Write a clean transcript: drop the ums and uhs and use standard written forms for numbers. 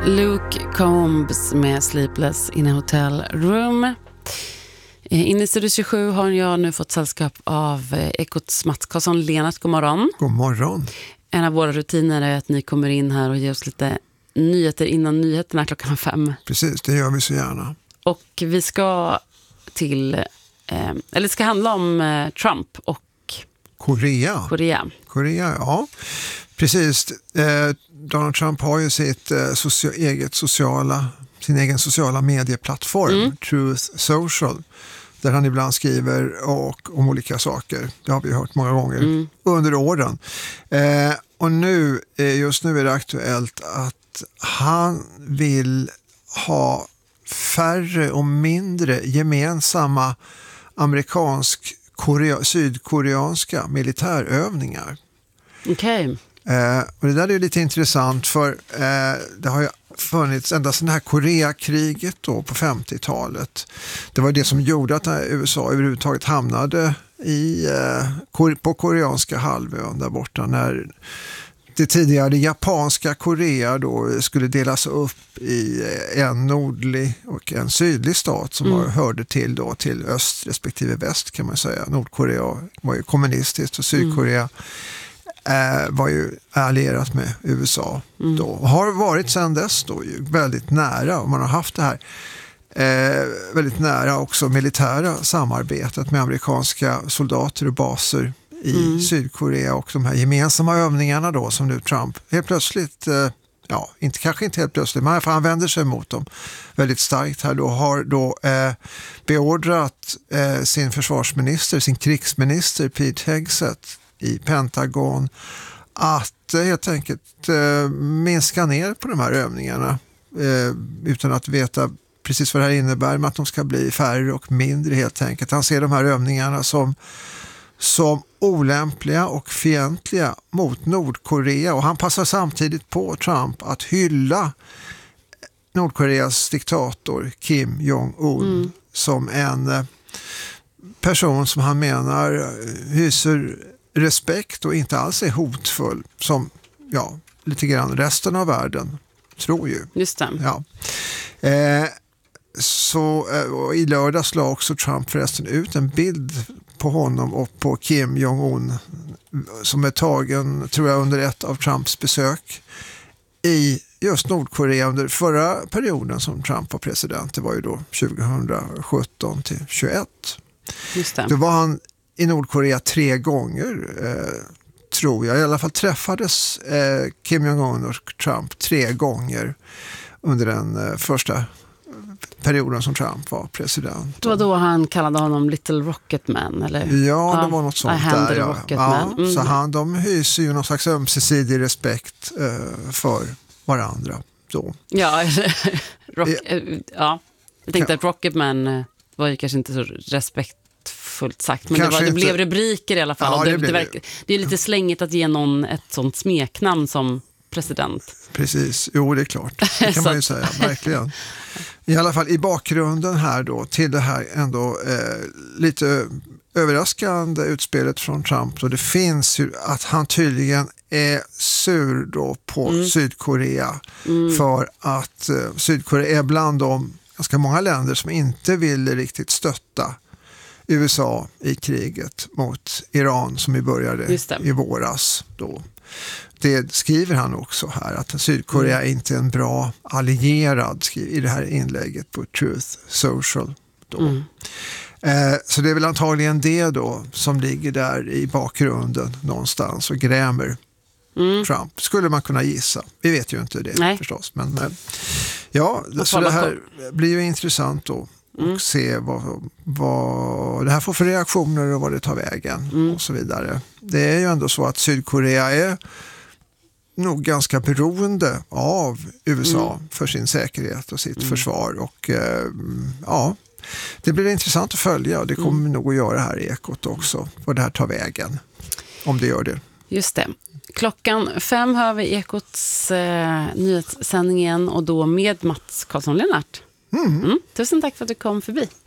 Luke Combs med Sleepless in a Hotel Room. Inne i Studio 27 har jag nu fått sällskap av Ekots Mats Karlsson-Lenart. God morgon. God morgon. En av våra rutiner är att ni kommer in här och ger oss lite nyheter innan nyheterna 5:00. Precis, det gör vi så gärna. Och vi ska till, eller det ska handla om Trump och Korea, ja. Precis. Donald Trump har ju sin egen sociala medieplattform, Truth Social, där han ibland skriver om olika saker. Det har vi hört många gånger under åren. Och just nu är det aktuellt att han vill ha färre och mindre gemensamma sydkoreanska militärövningar. Okej. Och det där är ju lite intressant, för det har ju funnits ända sedan det här Koreakriget då på 50-talet. Det var det som gjorde att USA överhuvudtaget hamnade på koreanska halvön där borta, när det tidigare japanska Korea då skulle delas upp i en nordlig och en sydlig stat som hörde till öst respektive väst, kan man säga. Nordkorea var ju kommunistiskt och Sydkorea var ju allierat med USA då. Och har varit sedan dess då ju väldigt nära, och man har haft det här väldigt nära också militära samarbetet med amerikanska soldater och baser i Sydkorea, och de här gemensamma övningarna då som nu Trump helt plötsligt, kanske inte helt plötsligt, men han vänder sig mot dem väldigt starkt här då, har då beordrat sin försvarsminister, sin krigsminister Pete Hegseth i Pentagon att helt enkelt minska ner på de här övningarna utan att veta precis vad det här innebär, med att de ska bli färre och mindre helt enkelt. Han ser de här övningarna som olämpliga och fientliga mot Nordkorea, och han passar samtidigt på, Trump, att hylla Nordkoreas diktator Kim Jong-un som en person som han menar hyser respekt och inte alls är hotfull, som lite grann resten av världen tror ju. Just det. Ja. Så i lördags la också Trump förresten ut en bild på honom och på Kim Jong-un som är tagen, tror jag, under ett av Trumps besök i just Nordkorea under förra perioden som Trump var president. Det var ju då 2017 till 2021. Just det. Då var han i Nordkorea 3 gånger, tror jag. I alla fall träffades Kim Jong-un och Trump 3 gånger under den första perioden som Trump var president. Det var då han kallade honom Little Rocket Man, eller? Ja, det var något sånt där. Rocket Man. Så de hyser ju någon slags ömsesidig respekt för varandra då. Ja, jag tänkte att Rocket Man var ju kanske inte så respektfullt sagt, men det blev rubriker i alla fall. Ja, det är lite slängigt att ge någon ett sånt smeknamn som president. Precis, jo, det är klart. Det kan man ju säga, verkligen. I alla fall i bakgrunden här då till det här ändå lite överraskande utspelet från Trump, och det finns ju att han tydligen är sur då på Sydkorea för att Sydkorea är bland de ganska många länder som inte vill riktigt stötta USA i kriget mot Iran som ju började i våras då. Det skriver han också här, att Sydkorea är inte en bra allierad, i det här inlägget på Truth Social då. Så det är väl antagligen det då som ligger där i bakgrunden någonstans och grämer Trump, skulle man kunna gissa. Vi vet ju inte det förstås, men så det här blir ju intressant då och se vad det här får för reaktioner och vad det tar vägen och så vidare. Det är ju ändå så att Sydkorea är nog ganska beroende av USA för sin säkerhet och sitt försvar, och det blir intressant att följa, och det kommer nog att göra här i Ekot också, vad det här tar vägen, om det gör det. Just det. 5:00 hör vi Ekots nyhetssändningen, och då med Mats Karlsson-Lenart. Tusen tack för att du kom förbi.